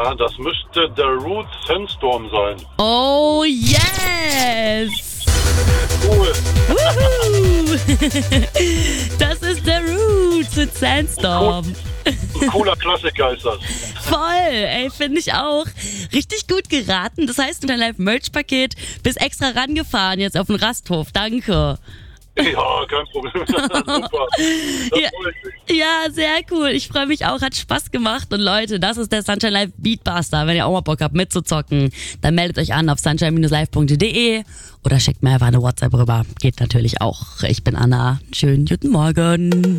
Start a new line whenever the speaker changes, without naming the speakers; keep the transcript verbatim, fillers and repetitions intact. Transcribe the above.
Ja, das müsste The Roots Sandstorm sein.
Oh, yes!
Cool.
Wuhu! Das ist The Roots mit Sandstorm.
Ein cooler Klassiker ist das.
Voll, ey, finde ich auch. Richtig gut geraten. Das heißt, mit deinem Live-Merch-Paket bist extra rangefahren jetzt auf den Rasthof. Danke.
Ja, kein Problem. Super. Das
Ja.
freut mich.
Ja, sehr cool. Ich freue mich auch. Hat Spaß gemacht. Und Leute, das ist der Sunshine Live Beatbuster. Wenn ihr auch mal Bock habt mitzuzocken, dann meldet euch an auf sunshine live punkt de oder schickt mir einfach eine WhatsApp rüber. Geht natürlich auch. Ich bin Anna. Schönen guten Morgen.